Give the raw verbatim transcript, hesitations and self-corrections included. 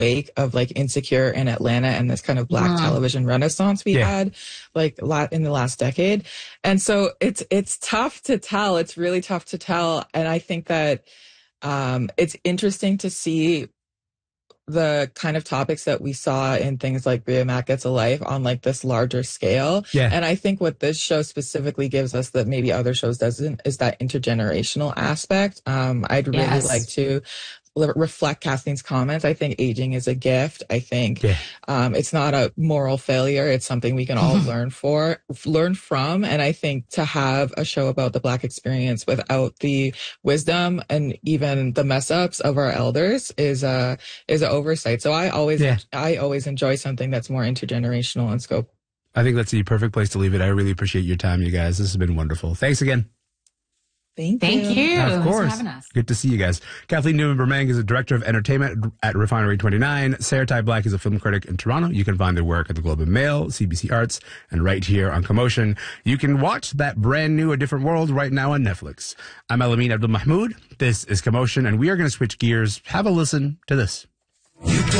wake of like Insecure in Atlanta and this kind of Black Mm. television renaissance we Yeah. had like la- in the last decade. And so it's, it's tough to tell. It's really tough to tell. And I think that, um, it's interesting to see the kind of topics that we saw in things like Bria Mack Gets a Life on like this larger scale. Yeah. And I think what this show specifically gives us that maybe other shows doesn't is that intergenerational aspect. Um, I'd really Yes. like to le- reflect Kathleen's comments. I think aging is a gift. I think Yeah. um, it's not a moral failure. It's something we can all learn for, learn from. And I think to have a show about the Black experience without the wisdom and even the mess ups of our elders is a is an oversight. So I always Yeah. I always enjoy something that's more intergenerational in scope. I think that's the perfect place to leave it. I really appreciate your time, you guys. This has been wonderful. Thanks again. Thank, Thank you. Of Thanks course. for having us. Good to see you guys. Kathleen Newman-Bermang is a director of entertainment at Refinery twenty-nine. Sarah Ty Black is a film critic in Toronto. You can find their work at the Globe and Mail, C B C Arts, and right here on Commotion. You can watch that brand new A Different World right now on Netflix. I'm Alameen Abdul Mahmoud. This is Commotion, and we are going to switch gears. Have a listen to this. You don't